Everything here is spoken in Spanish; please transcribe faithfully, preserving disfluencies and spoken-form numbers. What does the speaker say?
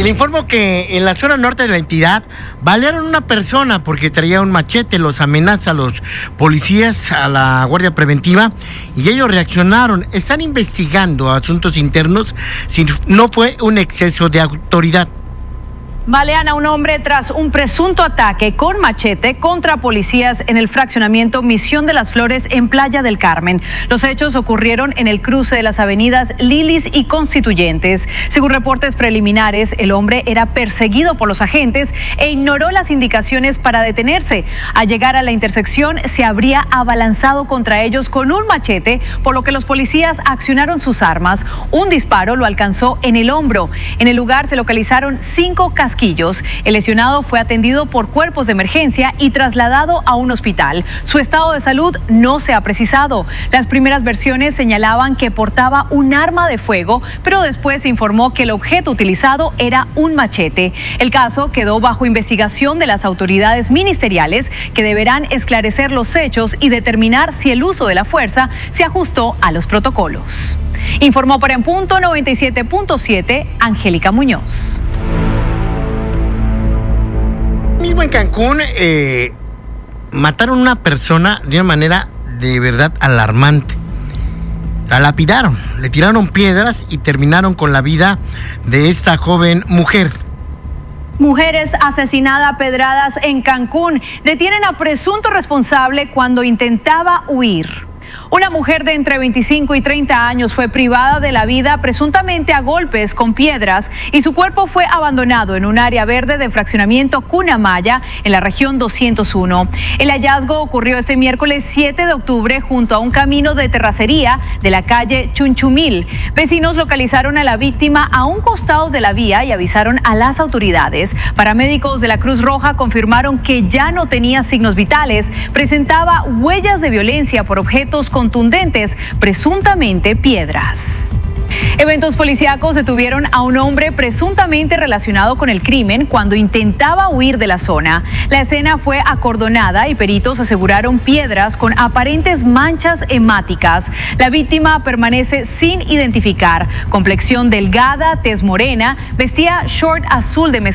Le informo que en la zona norte de la entidad balearon a una persona porque traía un machete, los amenaza a los policías, a la Guardia Preventiva, y ellos reaccionaron. Están investigando asuntos internos si no fue un exceso de autoridad. Balean a un hombre tras un presunto ataque con machete contra policías en el fraccionamiento Misión de las Flores en Playa del Carmen. Los hechos ocurrieron en el cruce de las avenidas Lilis y Constituyentes. Según reportes preliminares, el hombre era perseguido por los agentes e ignoró las indicaciones para detenerse. Al llegar a la intersección, se habría abalanzado contra ellos con un machete, por lo que los policías accionaron sus armas. Un disparo lo alcanzó en el hombro. En el lugar se localizaron cinco casquillos. El lesionado fue atendido por cuerpos de emergencia y trasladado a un hospital. Su estado de salud no se ha precisado. Las primeras versiones señalaban que portaba un arma de fuego, pero después se informó que el objeto utilizado era un machete. El caso quedó bajo investigación de las autoridades ministeriales, que deberán esclarecer los hechos y determinar si el uso de la fuerza se ajustó a los protocolos. Informó para En Punto noventa y siete punto siete, Angélica Muñoz. Mismo en Cancún, eh, mataron a una persona de una manera de verdad alarmante. La lapidaron, le tiraron piedras y terminaron con la vida de esta joven mujer. Mujeres asesinada a pedradas en Cancún. Detienen a presunto responsable cuando intentaba huir. Una mujer de entre veinticinco y treinta años fue privada de la vida presuntamente a golpes con piedras y su cuerpo fue abandonado en un área verde de fraccionamiento Cunamaya en la región doscientos uno. El hallazgo ocurrió este miércoles siete de octubre junto a un camino de terracería de la calle Chunchumil. Vecinos localizaron a la víctima a un costado de la vía y avisaron a las autoridades. Paramédicos de la Cruz Roja confirmaron que ya no tenía signos vitales, presentaba huellas de violencia por objetos contundentes, presuntamente piedras. Eventos policíacos detuvieron a un hombre presuntamente relacionado con el crimen cuando intentaba huir de la zona. La escena fue acordonada y peritos aseguraron piedras con aparentes manchas hemáticas. La víctima permanece sin identificar. Complexión delgada, tez morena, vestía short azul de mezclilla.